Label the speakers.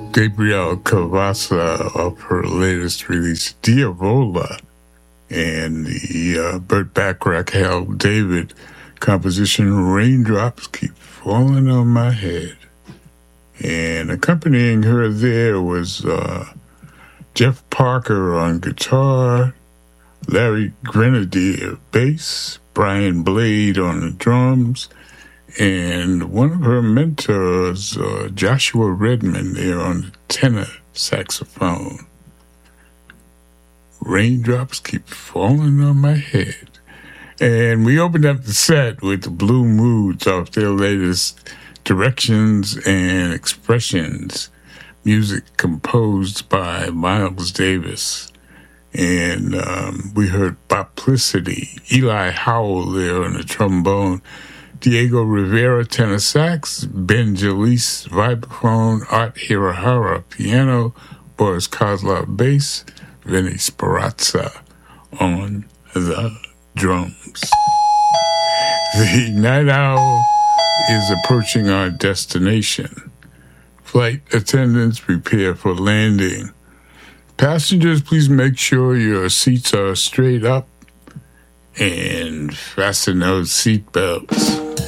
Speaker 1: Gabrielle Cavassa of her latest release, Diavola, and the Burt Bacharach, Hal David composition, Raindrops Keep Falling on My Head. And accompanying her there was Jeff Parker on guitar, Larry Grenadier bass, Brian Blade on the drums, and one of her mentors, Joshua Redman, there on the tenor saxophone. Raindrops Keep Falling on My Head. And we opened up the set with the Blue Moods off their latest Directions and Expressions, music composed by Miles Davis. And we heard Boplicity, Eli Howell there on the trombone, Diego Rivera tenor sax, Ben Jalise vibraphone, Art Hirahara piano, Boris Kozlov bass, Vinny Speranza on the drums. The night owl is approaching our destination. Flight attendants prepare for landing. Passengers, please make sure your seats are straight up and fasten those seat belts.